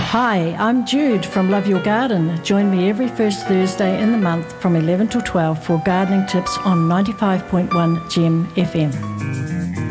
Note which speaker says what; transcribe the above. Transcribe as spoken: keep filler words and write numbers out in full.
Speaker 1: Hi, I'm Jude from Love Your Garden. Join me every first Thursday in the month from eleven till twelve for gardening tips on ninety-five point one Gem F M.